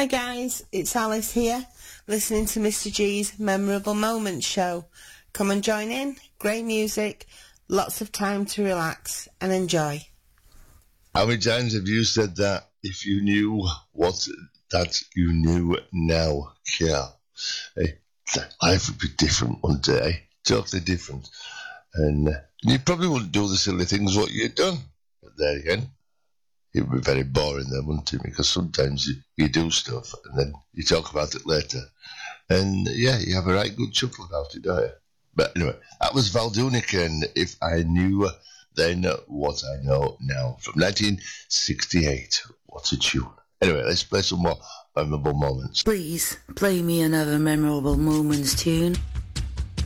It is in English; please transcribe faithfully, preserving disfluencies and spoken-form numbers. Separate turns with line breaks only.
Hi guys, it's Alice here, listening to Mister G's Memorable Moments show. Come and join in, great music, lots of time to relax and enjoy.
How many times have you said that? If you knew what that you knew now, yeah. Hey, life would be different one day, totally different. And uh, you probably wouldn't do the silly things what you'd done. But there again, it would be very boring then, wouldn't it? Because sometimes you, you do stuff and then you talk about it later. And yeah, you have a right good chuckle about it, don't you? But anyway, that was Valdunik and If I Knew Then What I Know Now from nineteen sixty-eight. What a tune. Anyway, let's play some more memorable moments.
Please play me another memorable moments tune.